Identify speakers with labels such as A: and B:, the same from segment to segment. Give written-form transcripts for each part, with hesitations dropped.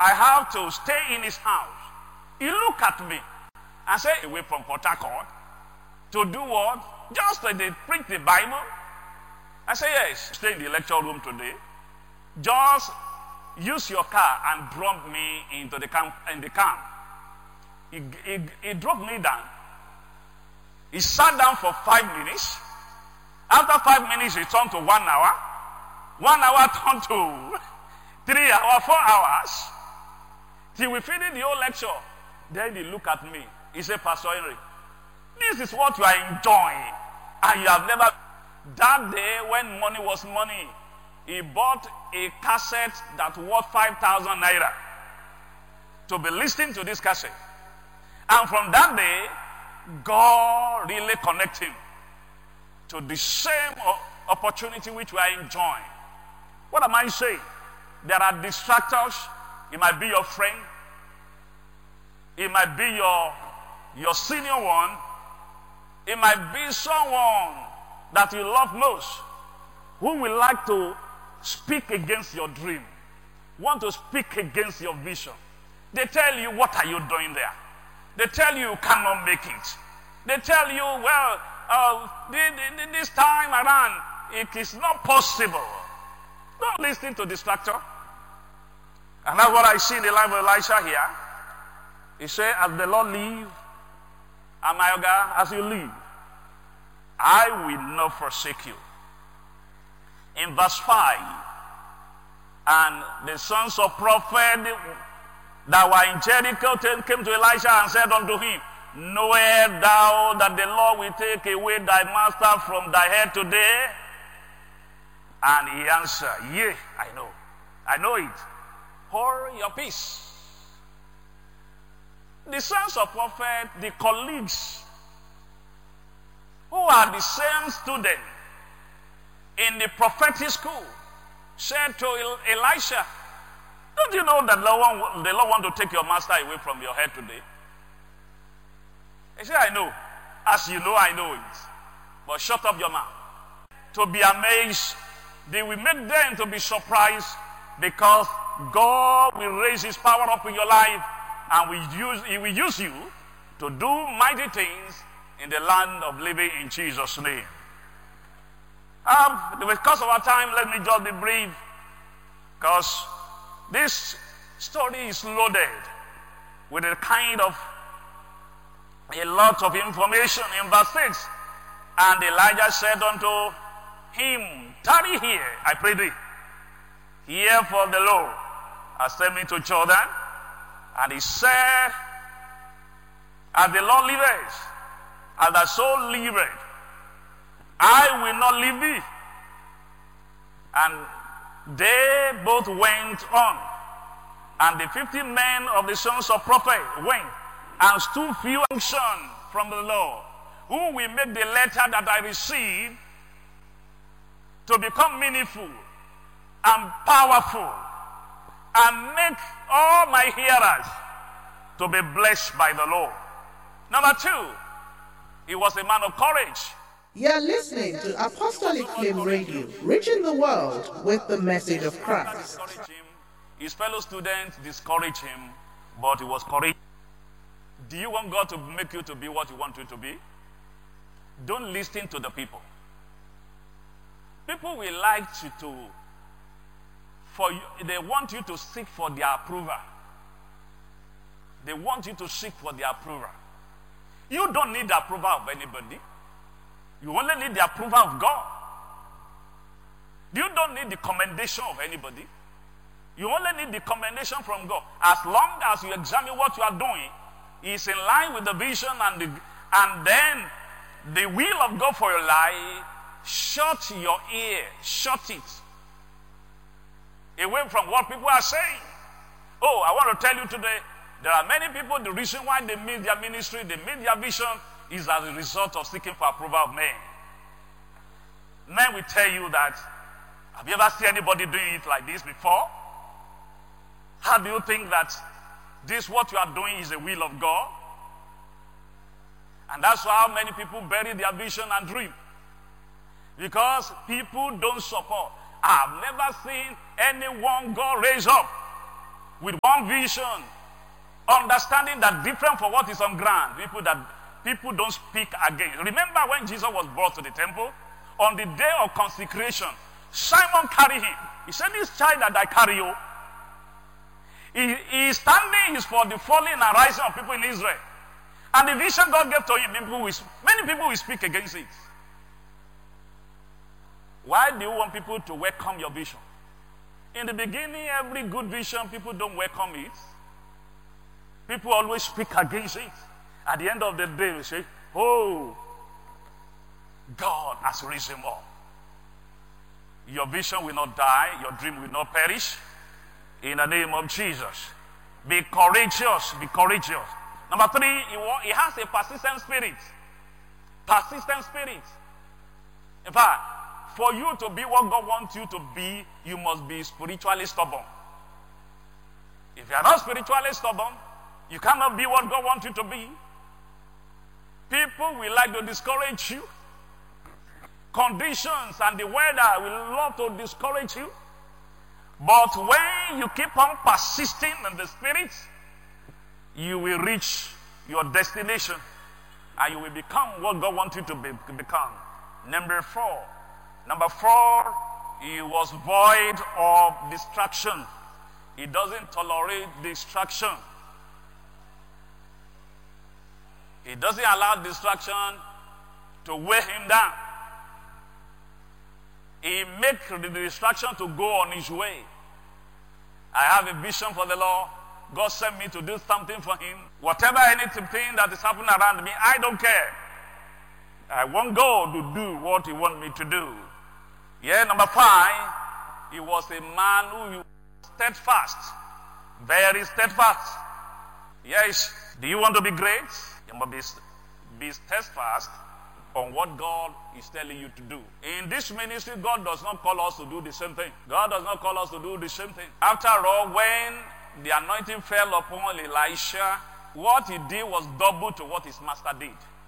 A: I have to stay in his house. He looked at me and said, away from Port Harcourt to do what? Just like they preach the Bible. I said, yes, stay in the lecture room today. Just use your car and drop me into the camp. He dropped me down. He sat down for 5 minutes. After 5 minutes, he turned to 1 hour. 1 hour turned to 3 hours, 4 hours. Till we finished the whole lecture. Then he looked at me. He said, Pastor Henry, this is what you are enjoying. And you have never. That day when money was money, he bought a cassette that worth 5,000 naira to be listening to this cassette. And from that day, God really connected him to the same opportunity which we are enjoying. What am I saying? There are distractors. It might be your friend. It might be your senior one. It might be someone that you love most who will like to speak against your dream, want to speak against your vision. They tell you, what are you doing there? They tell you cannot make it. They tell you, well, this time around, it is not possible. Don't listen to distractor. And that's what I see in the life of Elisha here. He said, as the Lord live, Amayoga, as you live, I will not forsake you. In verse 5, and the sons of prophet that were in Jericho came to Elisha and said unto him, knowest thou that the Lord will take away thy master from thy head today? And he answered, yea, I know it. Hold your peace. The sons of prophet, the colleagues, who are the same student in the prophetic school, said to Elisha, don't you know that the Lord want to take your master away from your head today? He said, I know. As you know, I know it. But shut up your mouth. To be amazed, they will make them to be surprised, because God will raise his power up in your life, and he will use you to do mighty things in the land of living, in Jesus' name. Because of our time, let me just be brief, because this story is loaded with a lot of information. In verse 6, and Elijah said unto him, tarry here, I pray thee, hear for the Lord has sent me to Jordan. And he said, as the Lord liveth, as thy soul liveth, I will not leave thee. And they both went on. And the 50 men of the sons of prophet went and stood few unction from the Lord, who will make the letter that I received to become meaningful and powerful, and make all my hearers to be blessed by the Lord. Number 2, he was a man of courage.
B: You're listening to Apostolic Flame Radio, reaching the world with the message of Christ.
A: His fellow students discouraged him, but he was courageous. Do you want God to make you to be what you want you to be? Don't listen to the people. People will like you to, they want you to seek for their approval. They want you to seek for their approval. You don't need the approval of anybody. You only need the approval of God. You don't need the commendation of anybody. You only need the commendation from God. As long as you examine what you are doing, it's in line with the vision and then the will of God for your life. Shut your ear. Shut it. Away from what people are saying. Oh, I want to tell you today, there are many people, the reason why they meet their ministry, they meet their vision, is as a result of seeking for approval of men. Men will tell you that, have you ever seen anybody doing it like this before? How do you think that this, what you are doing, is the will of God? And that's how many people bury their vision and dream. Because people don't support. I've never seen anyone God raise up with one vision, understanding that different from what is on ground, people don't speak against. Remember when Jesus was brought to the temple? On the day of consecration, Simon carried him. He said, this child that I carry you, he is standing is for the falling and rising of people in Israel. And the vision God gave to him, many people will speak against it. Why do you want people to welcome your vision? In the beginning, every good vision, people don't welcome it. People always speak against it. At the end of the day, we say, oh, God has risen up. Your vision will not die. Your dream will not perish. In the name of Jesus. Be courageous. Be courageous. Number 3, he has a persistent spirit. Persistent spirit. In fact, for you to be what God wants you to be, you must be spiritually stubborn. If you are not spiritually stubborn, you cannot be what God wants you to be. People will like to discourage you. Conditions and the weather will love to discourage you. But when you keep on persisting in the spirit, you will reach your destination and you will become what God wants you to become. Number 4, he was void of distraction. He doesn't tolerate distraction. He doesn't allow distraction to weigh him down. He makes the distraction to go on his way. I have a vision for the Lord. God sent me to do something for him. Whatever anything that is happening around me, I don't care. I want God to do what he wants me to do. Yeah, number 5, he was a man who was steadfast. Very steadfast. Yes, do you want to be great? You must be steadfast on what God is telling you to do. In this ministry, God does not call us to do the same thing. God does not call us to do the same thing. After all, when the anointing fell upon Elisha, what he did was double to what his master did.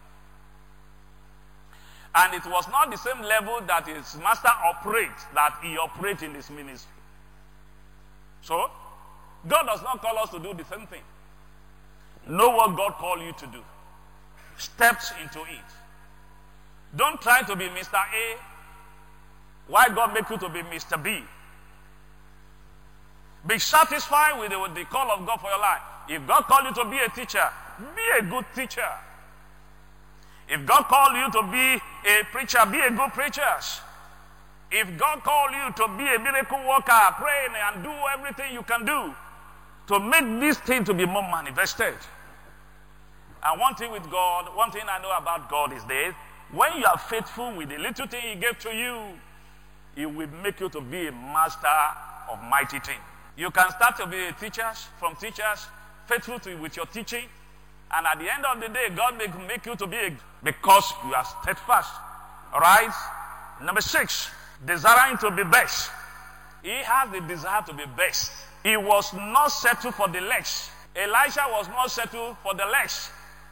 A: And it was not the same level that his master operates that he operates in his ministry. So, God does not call us to do the same thing. Know what God called you to do. Steps into it. Don't try to be Mr. A. Why God make you to be Mr. B? Be satisfied with the call of God for your life. If God called you to be a teacher, be a good teacher. If God called you to be a preacher, be a good preacher. If God called you to be a miracle worker, pray and do everything you can do to make this thing to be more manifested. And one thing with God, one thing I know about God is this: when you are faithful with the little thing he gave to you, he will make you to be a master of mighty things. You can start to be from teachers, faithful with your teaching, and at the end of the day, God may make you to be because you are steadfast. All right? Number 6, desiring to be best. He has the desire to be best. He was not settled for the less. Elisha was not settled for the less.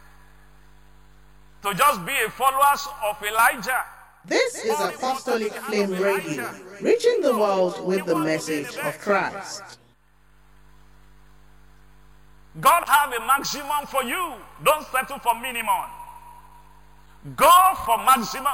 A: To just be a follower of Elijah.
B: This is Apostolic Flame Radio, reaching the world with the message of Christ.
A: God have a maximum for you. Don't settle for minimum. Go for maximum.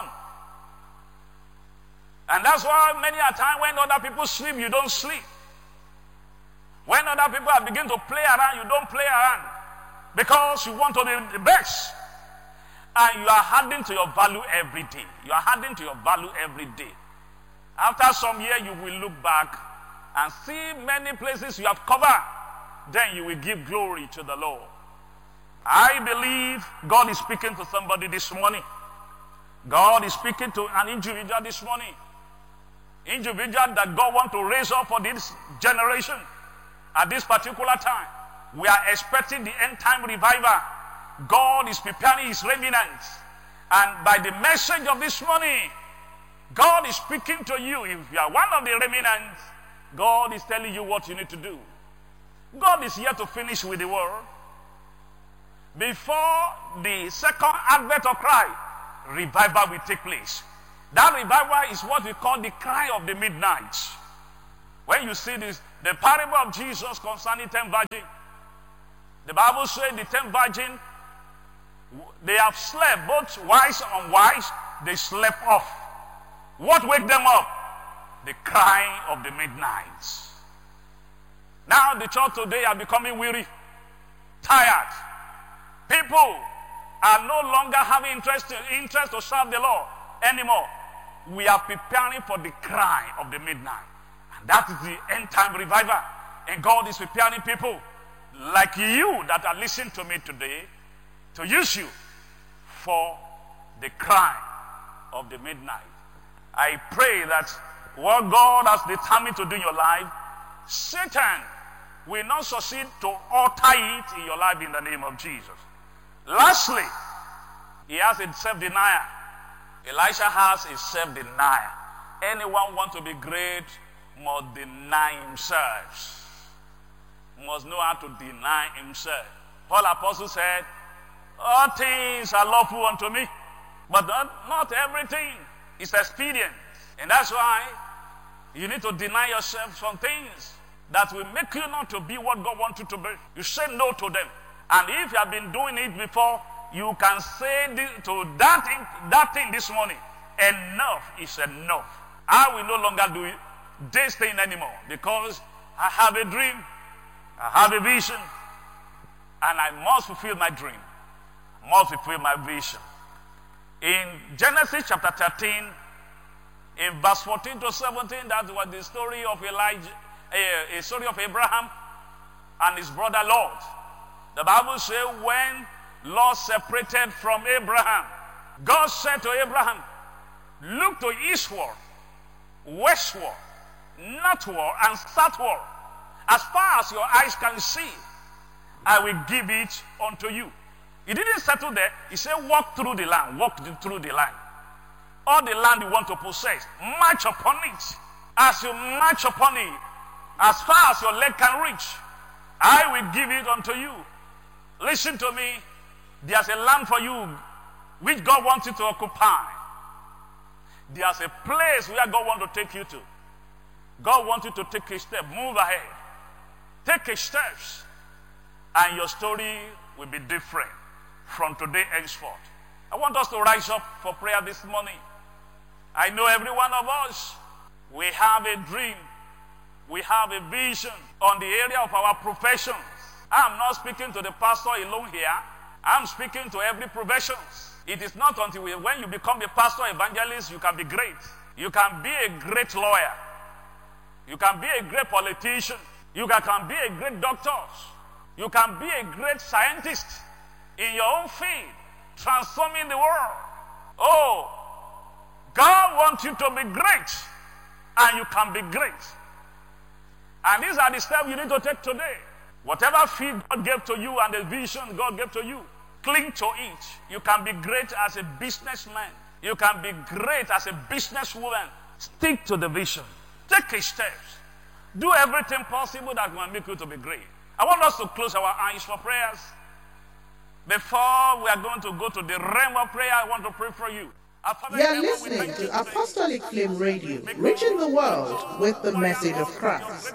A: And that's why many a time when other people sleep, you don't sleep. When other people begin to play around, you don't play around. Because you want to be the best. And you are adding to your value every day. You are adding to your value every day. After some year, you will look back and see many places you have covered. Then you will give glory to the Lord. I believe God is speaking to somebody this morning. God is speaking to an individual this morning. Individual that God wants to raise up for this generation at this particular time. We are expecting the end time revival. God is preparing his remnant. And by the message of this morning, God is speaking to you. If you are one of the remnants, God is telling you what you need to do. God is here to finish with the world. Before the second advent of Christ, revival will take place. That revival is what we call the cry of the midnight. When you see this, the parable of Jesus concerning 10 virgins, the Bible says the 10 virgins, they have slept, both wise and unwise, they slept off. What wake them up? The crying of the midnight. Now the church today are becoming weary, tired. People are no longer having interest to serve the Lord anymore. We are preparing for the cry of the midnight. And that is the end time revival. And God is preparing people like you that are listening to me today to use you for the cry of the midnight. I pray that what God has determined to do in your life, Satan will not succeed to alter it in your life in the name of Jesus. Lastly, he has a self-denier. Elisha has a self-denier. Anyone want to be great must deny himself. Must know how to deny himself. Paul Apostle said, all things are lawful unto me, but not everything is expedient. And that's why you need to deny yourself some things that will make you not to be what God wants you to be. You say no to them. And if you have been doing it before, you can say to that thing this morning, enough is enough. I will no longer do this thing anymore because I have a dream, I have a vision, and I must fulfill my dream, must fulfill my vision. In Genesis chapter 13, in verse 14 to 17, that was the story of Elijah, a story of Abraham and his brother Lot. The Bible says when Lot separated from Abraham, God said to Abraham, look to eastward, westward, northward, and southward. As far as your eyes can see, I will give it unto you. He didn't settle there. He said, walk through the land, walk through the land. All the land you want to possess, march upon it. As you march upon it, as far as your leg can reach, I will give it unto you. Listen to me. There's a land for you which God wants you to occupy. There's a place where God wants to take you to. God wants you to take a step. Move ahead. Take a step. And your story will be different from today henceforth. I want us to rise up for prayer this morning. I know every one of us, we have a dream. We have a vision on the area of our professions. I'm not speaking to the pastor alone here. I'm speaking to every profession. It is not until when you become a pastor evangelist, you can be great. You can be a great lawyer. You can be a great politician. You can be a great doctor. You can be a great scientist in your own field, transforming the world. Oh, God wants you to be great, and you can be great. And these are the steps you need to take today. Whatever field God gave to you and the vision God gave to you, cling to it. You can be great as a businessman. You can be great as a businesswoman. Stick to the vision. Take a step. Do everything possible that will make you to be great. I want us to close our eyes for prayers. Before we are going to go to the realm of prayer, I want to pray for you.
B: You are listening to Apostolic Flame Radio, reaching the world with the message of Christ.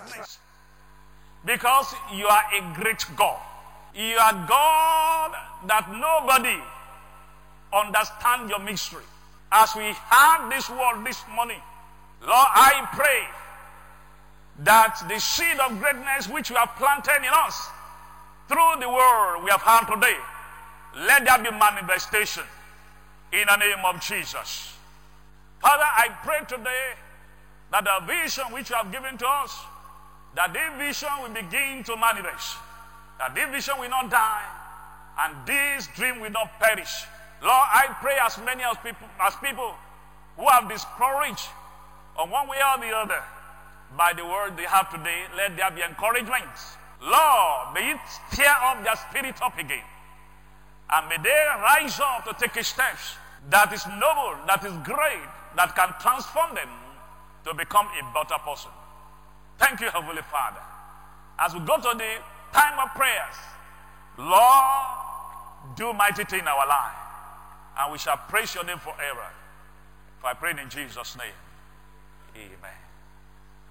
A: Because you are a great God. You are God that nobody understands your mystery. As we have this word this morning, Lord, I pray that the seed of greatness which you have planted in us through the word we have heard today, let there be manifestation in the name of Jesus. Father, I pray today that the vision which you have given to us, that this vision will begin to manifest, that this vision will not die, and this dream will not perish. Lord, I pray as many as people who have discouraged on one way or the other by the word they have today, let there be encouragement. Lord, may it tear up their spirit up again, and may they rise up to take a step that is noble, that is great, that can transform them to become a better person. Thank you, Heavenly Father. As we go to the time of prayers, Lord, do mighty thing in our life, and we shall praise your name forever. For I pray in Jesus' name. Amen.